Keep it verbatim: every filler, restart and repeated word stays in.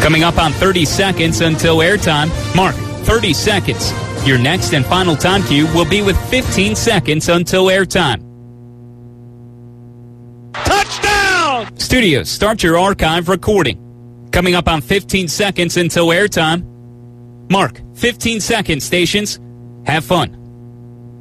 Coming up on thirty seconds until airtime. Mark, thirty seconds. Your next and final time cue will be with fifteen seconds until airtime. Touchdown! Studios, start your archive recording. Coming up on fifteen seconds until airtime. Mark, fifteen seconds, stations. Have fun.